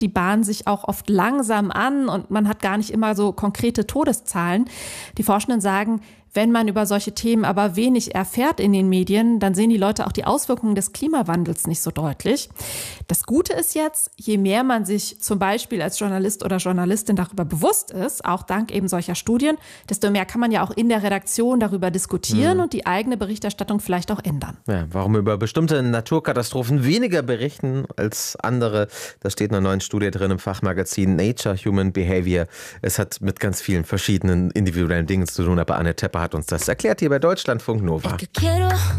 Die bahnen sich auch oft langsam an und man hat gar nicht immer so konkrete Todeszahlen. Die Forschenden sagen, wenn man über solche Themen aber wenig erfährt in den Medien, dann sehen die Leute auch die Auswirkungen des Klimawandels nicht so deutlich. Das Gute ist jetzt, je mehr man sich zum Beispiel als Journalist oder Journalistin darüber bewusst ist, auch dank eben solcher Studien, desto mehr kann man ja auch in der Redaktion darüber diskutieren und die eigene Berichterstattung vielleicht auch ändern. Ja, warum über bestimmte Naturkatastrophen weniger berichten als andere, das steht in einer neuen Studie drin im Fachmagazin Nature Human Behavior. Es hat mit ganz vielen verschiedenen individuellen Dingen zu tun, aber Anne Tepper hat uns das erklärt hier bei Deutschlandfunk Nova.